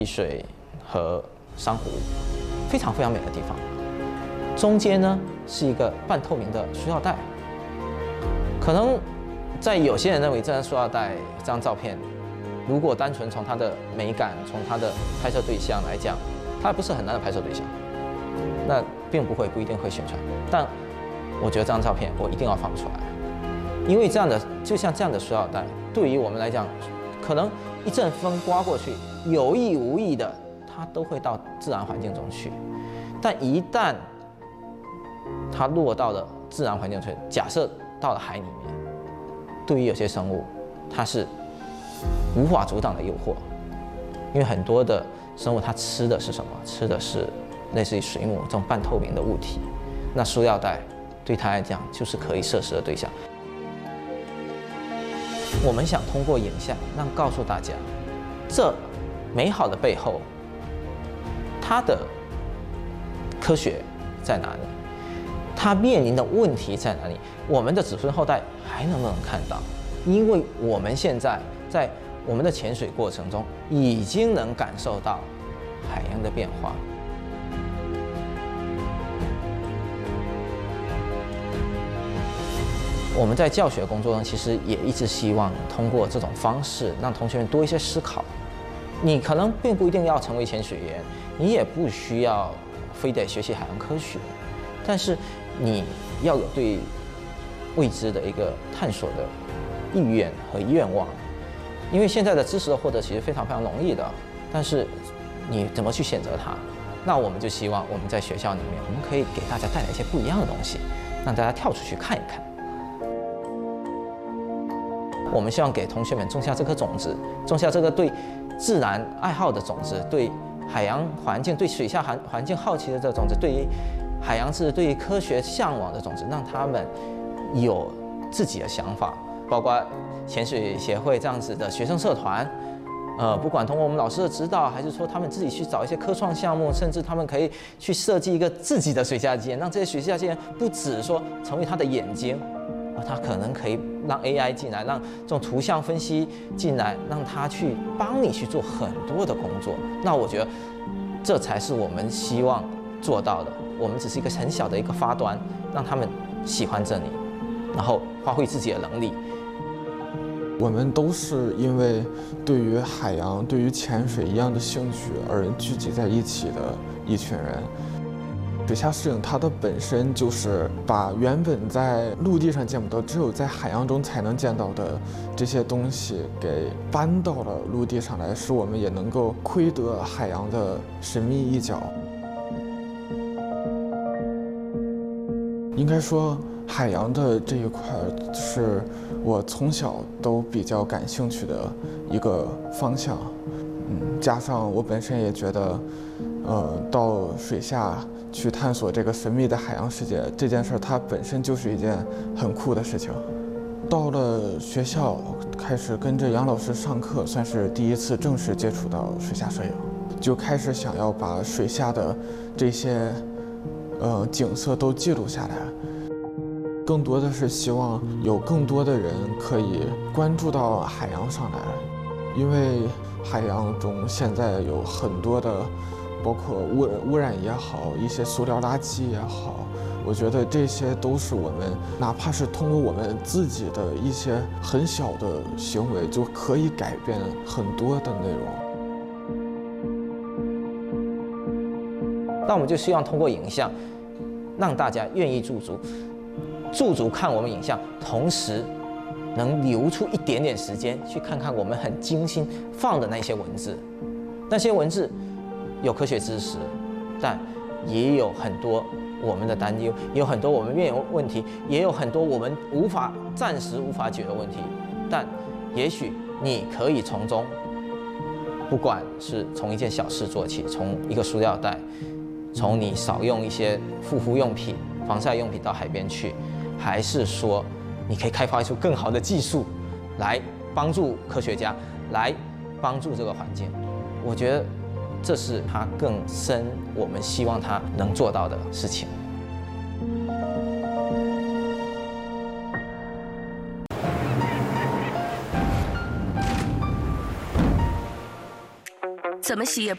水和珊瑚，非常非常美的地方。中间呢是一个半透明的塑料袋，可能在有些人认为这张塑料袋这张照片，如果单纯从它的美感，从它的拍摄对象来讲，它不是很难的拍摄对象，那不一定会宣传。但我觉得这张照片我一定要放出来，因为就像这样的塑料袋，对于我们来讲，可能一阵风刮过去，有意无意的，它都会到自然环境中去。但一旦它落到了自然环境中，假设到了海里面，对于有些生物，它是无法阻挡的诱惑，因为很多的生物它吃的是什么？吃的是类似于水母这种半透明的物体。那塑料袋对它来讲就是可以摄食的对象。我们想通过影像告诉大家，这美好的背后，它的科学在哪里？它面临的问题在哪里？我们的子孙后代还能不能看到？因为我们现在在我们的潜水过程中，已经能感受到海洋的变化。我们在教学工作中，其实也一直希望通过这种方式，让同学们多一些思考。你可能并不一定要成为潜水员，你也不需要非得学习海洋科学，但是你要有对未知的一个探索的意愿和愿望。因为现在的知识的获得其实非常非常容易的，但是你怎么去选择它？那我们就希望我们在学校里面，我们可以给大家带来一些不一样的东西，让大家跳出去看一看。我们希望给同学们种下这颗种子，种下这个对自然爱好的种子，对海洋环境、对水下环境好奇的这种子，对于海洋知识、对于科学向往的种子，让他们有自己的想法。包括潜水协会这样子的学生社团，不管通过我们老师的指导，还是说他们自己去找一些科创项目，甚至他们可以去设计一个自己的水下机器人，让这些水下机器人不只说成为他的眼睛。它可能可以让 AI 进来，让这种图像分析进来，让它去帮你去做很多的工作。那我觉得这才是我们希望做到的。我们只是一个很小的一个发端，让他们喜欢这里，然后发挥自己的能力。 我们都是因为对于海洋、对于潜水一样的兴趣而聚集在一起的一群人。水下摄影它的本身就是把原本在陆地上见不到，只有在海洋中才能见到的这些东西给搬到了陆地上来，使我们也能够窥得海洋的神秘一角。应该说，海洋的这一块是我从小都比较感兴趣的一个方向。加上我本身也觉得，到水下去探索这个神秘的海洋世界这件事，它本身就是一件很酷的事情。到了学校，开始跟着杨老师上课，算是第一次正式接触到水下摄影，就开始想要把水下的这些景色都记录下来。更多的是希望有更多的人可以关注到海洋上来，因为海洋中现在有很多的，包括污染也好，一些塑料垃圾也好，我觉得这些都是我们哪怕是通过我们自己的一些很小的行为，就可以改变很多的内容。 那我们就希望通过影像，让大家愿意驻足看我们影像，同时能留出一点点时间去看看我们很精心放的那些文字。那些文字有科学知识，但也有很多我们的担忧，也有很多我们面临问题，也有很多我们暂时无法解决的问题。但也许你可以从中，不管是从一件小事做起，从一个塑料袋，从你少用一些护肤用品、防晒用品到海边去，还是说你可以开发出更好的技术来帮助科学家，来帮助这个环境。我觉得这是他更深我们希望他能做到的事情。 怎么洗也